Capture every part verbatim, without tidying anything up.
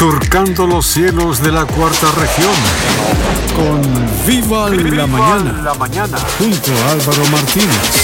Surcando los cielos de la cuarta región. Con Viva, Viva la Mañana. La mañana. Junto a Álvaro Martínez.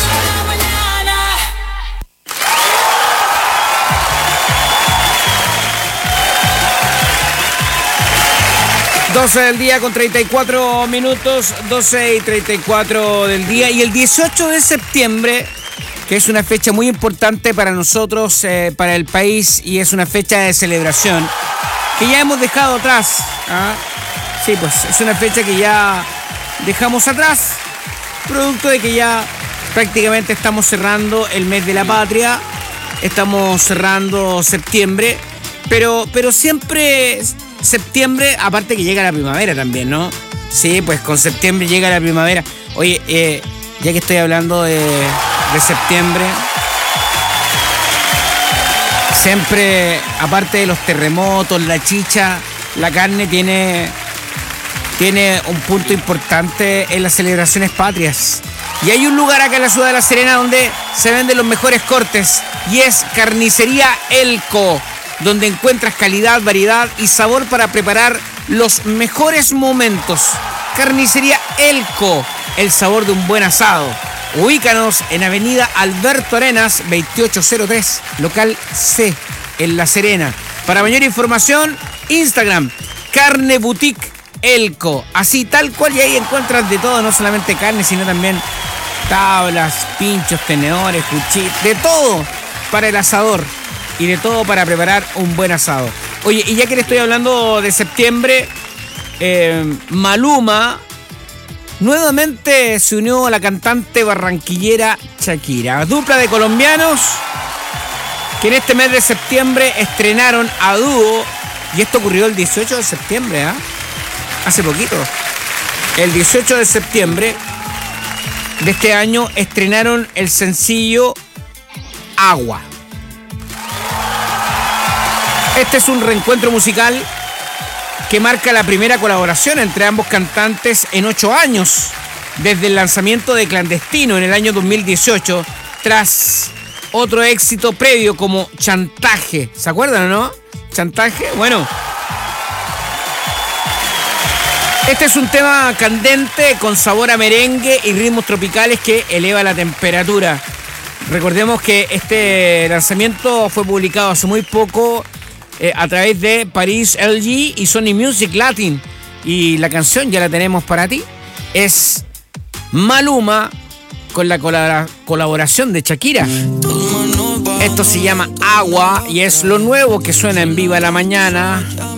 doce del día con treinta y cuatro minutos, doce y treinta y cuatro del día. Y el dieciocho de septiembre, que es una fecha muy importante para nosotros, eh, para el país, y es una fecha de celebración que ya hemos dejado atrás. ¿Ah? Sí, pues es una fecha que ya dejamos atrás, producto de que ya prácticamente estamos cerrando el mes de la patria, estamos cerrando septiembre, pero, pero siempre septiembre, aparte que llega la primavera también, ¿no? Sí, pues con septiembre llega la primavera. Oye, eh, ya que estoy hablando de, de septiembre, siempre, aparte de los terremotos, la chicha, la carne tiene, tiene un punto importante en las celebraciones patrias. Y hay un lugar acá en la ciudad de La Serena donde se venden los mejores cortes, y es Carnicería Elco, donde encuentras calidad, variedad y sabor para preparar los mejores momentos. Carnicería Elco, el sabor de un buen asado. Ubícanos en Avenida Alberto Arenas, veintiocho cero tres, local C, en La Serena. Para mayor información, Instagram, Carne Boutique Elco. Así, tal cual, y ahí encuentras de todo, no solamente carne, sino también tablas, pinchos, tenedores, cuchillos, de todo para el asador. Y de todo para preparar un buen asado. Oye, y ya que le estoy hablando de septiembre, eh, Maluma nuevamente se unió a la cantante barranquillera Shakira. Dupla de colombianos que en este mes de septiembre estrenaron a dúo. Y esto ocurrió el dieciocho de septiembre, ¿ah? ¿eh? Hace poquito. El dieciocho de septiembre de este año estrenaron el sencillo Agua. Este es un reencuentro musical que marca la primera colaboración entre ambos cantantes en ocho años, desde el lanzamiento de Clandestino en el año dos mil dieciocho, tras otro éxito previo como Chantaje. ¿Se acuerdan o no? Chantaje, bueno. Este es un tema candente con sabor a merengue y ritmos tropicales que eleva la temperatura. Recordemos que este lanzamiento fue publicado hace muy poco Eh, a través de Paris L G y Sony Music Latin, y la canción ya la tenemos para ti. Es Maluma con la colabora- colaboración de Shakira. Esto se llama Agua y es lo nuevo que suena en Viva la Mañana.